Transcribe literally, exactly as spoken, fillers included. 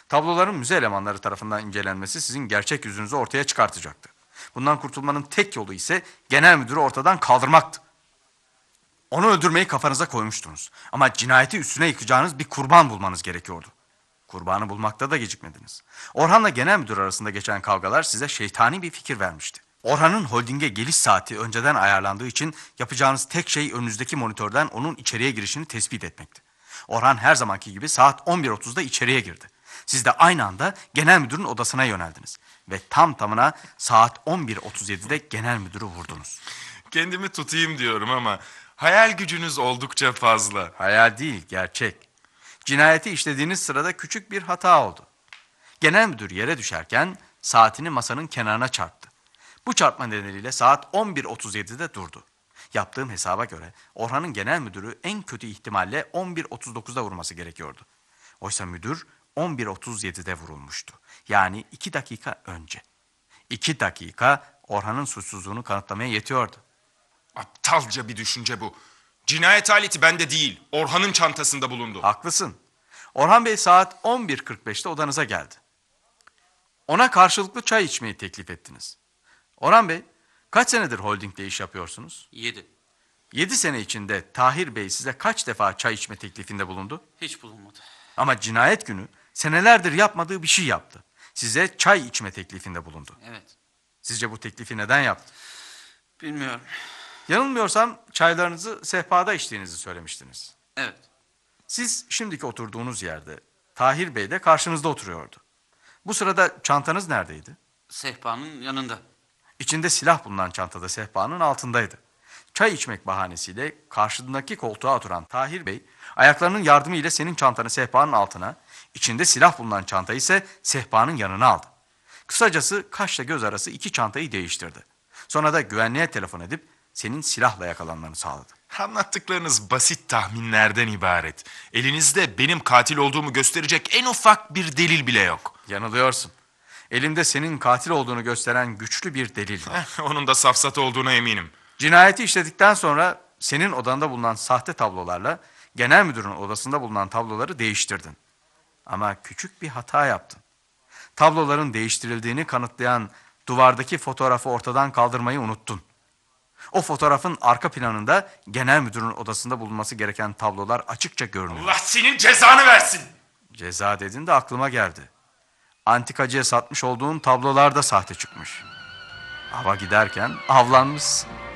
Tabloların müze elemanları tarafından incelenmesi sizin gerçek yüzünüzü ortaya çıkartacaktı. Bundan kurtulmanın tek yolu ise genel müdürü ortadan kaldırmaktı. Onu öldürmeyi kafanıza koymuştunuz. Ama cinayeti üstüne yıkacağınız bir kurban bulmanız gerekiyordu. Kurbanı bulmakta da gecikmediniz. Orhan'la genel müdür arasında geçen kavgalar size şeytani bir fikir vermişti. Orhan'ın holdinge geliş saati önceden ayarlandığı için yapacağınız tek şey önünüzdeki monitörden onun içeriye girişini tespit etmekti. Orhan her zamanki gibi saat on bir otuzda içeriye girdi. Siz de aynı anda genel müdürün odasına yöneldiniz. Ve tam tamına saat on bir otuz yedide genel müdürü vurdunuz. Kendimi tutayım diyorum ama hayal gücünüz oldukça fazla. Hayal değil, gerçek. Cinayeti işlediğiniz sırada küçük bir hata oldu. Genel müdür yere düşerken saatini masanın kenarına çarptı. Bu çarpma nedeniyle saat on bir otuz yedide durdu. Yaptığım hesaba göre Orhan'ın genel müdürü en kötü ihtimalle on bir otuz dokuzda vurması gerekiyordu. Oysa müdür on bir otuz yedide vurulmuştu. Yani iki dakika önce. İki dakika Orhan'ın suçsuzluğunu kanıtlamaya yetiyordu. Aptalca bir düşünce bu. Cinayet aleti bende değil, Orhan'ın çantasında bulundu. Haklısın. Orhan Bey saat on bir kırk beşte odanıza geldi. Ona karşılıklı çay içmeyi teklif ettiniz. Orhan Bey, kaç senedir holdingde iş yapıyorsunuz? Yedi. Yedi sene içinde Tahir Bey size kaç defa çay içme teklifinde bulundu? Hiç bulunmadı. Ama cinayet günü senelerdir yapmadığı bir şey yaptı. Size çay içme teklifinde bulundu. Evet. Sizce bu teklifi neden yaptı? Bilmiyorum. Yanılmıyorsam çaylarınızı sehpada içtiğinizi söylemiştiniz. Evet. Siz şimdiki oturduğunuz yerde, Tahir Bey de karşınızda oturuyordu. Bu sırada çantanız neredeydi? Sehpanın yanında. İçinde silah bulunan çantada sehpanın altındaydı. Çay içmek bahanesiyle karşındaki koltuğa oturan Tahir Bey, ayaklarının yardımı ile senin çantanı sehpanın altına, içinde silah bulunan çantayı ise sehpanın yanına aldı. Kısacası kaşla göz arası iki çantayı değiştirdi. Sonra da güvenliğe telefon edip senin silahla yakalanmanı sağladı. Anlattıklarınız basit tahminlerden ibaret. Elinizde benim katil olduğumu gösterecek en ufak bir delil bile yok. Yanılıyorsun. Elimde senin katil olduğunu gösteren güçlü bir delil var. Onun da safsata olduğuna eminim. Cinayeti işledikten sonra senin odanda bulunan sahte tablolarla genel müdürün odasında bulunan tabloları değiştirdin. Ama küçük bir hata yaptın. Tabloların değiştirildiğini kanıtlayan duvardaki fotoğrafı ortadan kaldırmayı unuttun. O fotoğrafın arka planında genel müdürün odasında bulunması gereken tablolar açıkça görünüyor. Allah senin cezanı versin. Ceza dedin de aklıma geldi. Antikacıya satmış olduğun tablolar da sahte çıkmış. Ava giderken avlanmışsın.